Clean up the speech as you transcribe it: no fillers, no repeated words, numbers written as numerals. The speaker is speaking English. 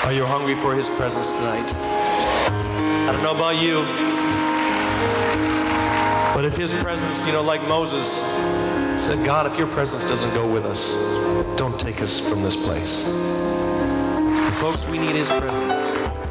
Are you hungry for his presence tonight? I don't know about you, but if his presence, like Moses said, God, if your presence doesn't go with us, don't take us from this place. Folks, we need his presence.